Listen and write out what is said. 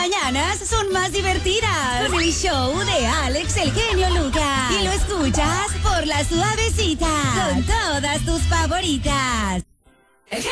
mañanas son más divertidas con el show de Alex el genio Lucas. Y lo escuchas por La Suavecita con todas tus favoritas.